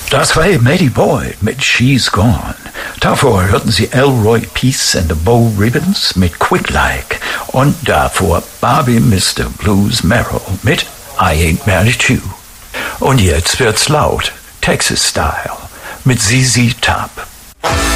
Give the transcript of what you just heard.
Das war eben Eddie Boyd mit She's Gone. Davor hörten Sie Elroy Peace and the Bow Ribbons mit Quick Like. Und davor Bobby Mr. Blues Merrill mit I Ain't Mad at You. Und jetzt wird's laut, Texas Style, mit ZZ Top.